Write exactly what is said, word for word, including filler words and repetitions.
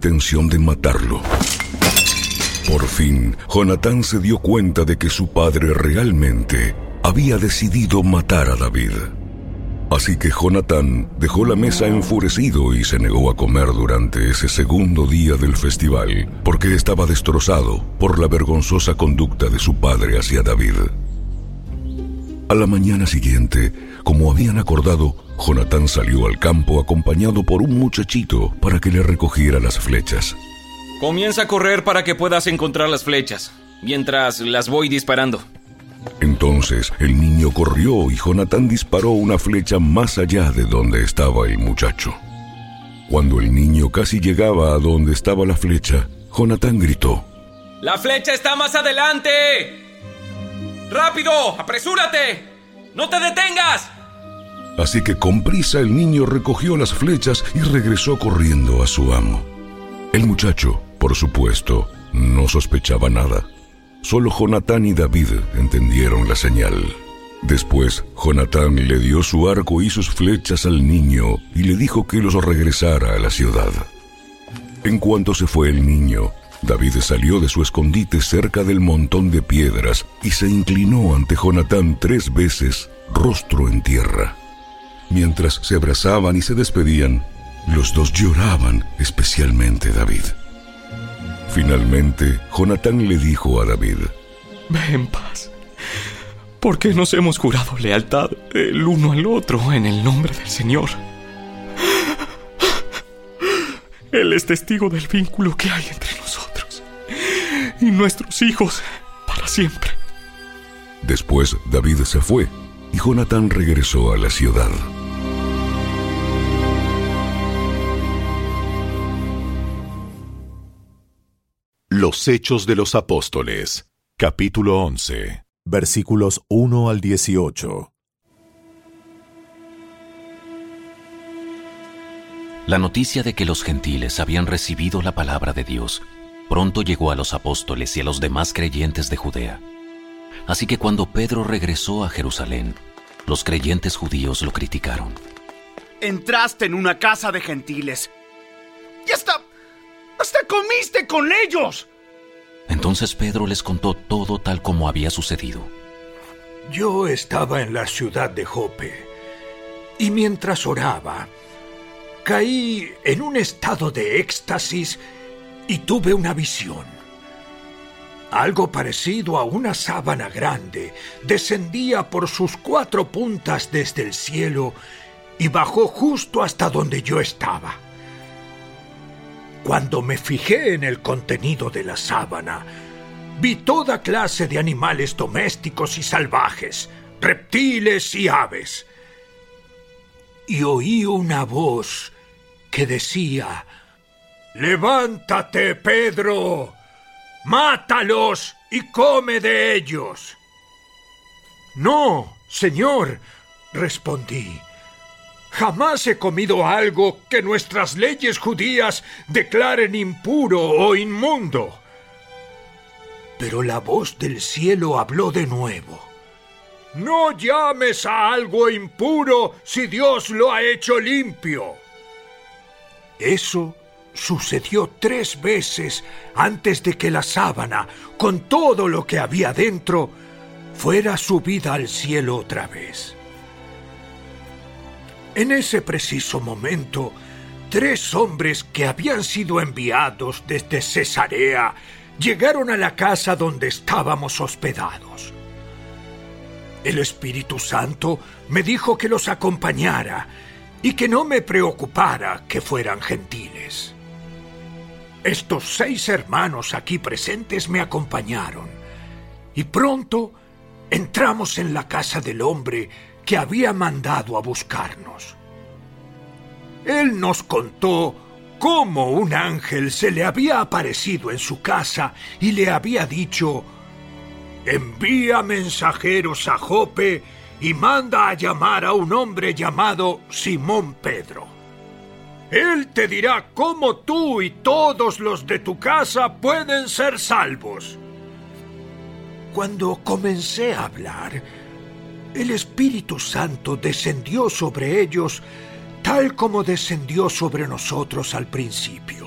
intención de matarlo. Por fin, Jonatán se dio cuenta de que su padre realmente había decidido matar a David. Así que Jonatán dejó la mesa enfurecido y se negó a comer durante ese segundo día del festival, porque estaba destrozado por la vergonzosa conducta de su padre hacia David. A la mañana siguiente, como habían acordado, Jonatán salió al campo acompañado por un muchachito para que le recogiera las flechas. Comienza a correr para que puedas encontrar las flechas, mientras las voy disparando. Entonces el niño corrió y Jonatán disparó una flecha más allá de donde estaba el muchacho. Cuando el niño casi llegaba a donde estaba la flecha, Jonatán gritó: ¡La flecha está más adelante! ¡Rápido! ¡Apresúrate! ¡No te detengas! Así que con prisa el niño recogió las flechas y regresó corriendo a su amo. El muchacho, por supuesto, no sospechaba nada. Solo Jonatán y David entendieron la señal. Después, Jonatán le dio su arco y sus flechas al niño y le dijo que los regresara a la ciudad. En cuanto se fue el niño, David salió de su escondite cerca del montón de piedras y se inclinó ante Jonatán tres veces, rostro en tierra. Mientras se abrazaban y se despedían, los dos lloraban, especialmente David. Finalmente, Jonatán le dijo a David: Ve en paz, porque nos hemos jurado lealtad el uno al otro en el nombre del Señor. Él es testigo del vínculo que hay entre nosotros y nuestros hijos para siempre. Después David se fue y Jonatán regresó a la ciudad. Los Hechos de los Apóstoles, capítulo once, versículos uno al dieciocho. La noticia de que los gentiles habían recibido la palabra de Dios pronto llegó a los apóstoles y a los demás creyentes de Judea. Así que cuando Pedro regresó a Jerusalén, los creyentes judíos lo criticaron. Entraste en una casa de gentiles y hasta, hasta comiste con ellos. Entonces Pedro les contó todo tal como había sucedido. Yo estaba en la ciudad de Jope y mientras oraba, caí en un estado de éxtasis y tuve una visión. Algo parecido a una sábana grande descendía por sus cuatro puntas desde el cielo y bajó justo hasta donde yo estaba. Cuando me fijé en el contenido de la sábana, vi toda clase de animales domésticos y salvajes, reptiles y aves. Y oí una voz que decía: «Levántate, Pedro, mátalos y come de ellos». «No, Señor», respondí, «jamás he comido algo que nuestras leyes judías declaren impuro o inmundo». Pero la voz del cielo habló de nuevo. «No llames a algo impuro si Dios lo ha hecho limpio». Eso sucedió tres veces antes de que la sábana, con todo lo que había dentro, fuera subida al cielo otra vez. En ese preciso momento, tres hombres que habían sido enviados desde Cesarea llegaron a la casa donde estábamos hospedados. El Espíritu Santo me dijo que los acompañara y que no me preocupara que fueran gentiles. Estos seis hermanos aquí presentes me acompañaron y pronto entramos en la casa del hombre que había mandado a buscarnos. Él nos contó cómo un ángel se le había aparecido en su casa y le había dicho: «Envía mensajeros a Jope y manda a llamar a un hombre llamado Simón Pedro. Él te dirá cómo tú y todos los de tu casa pueden ser salvos». Cuando comencé a hablar, el Espíritu Santo descendió sobre ellos tal como descendió sobre nosotros al principio.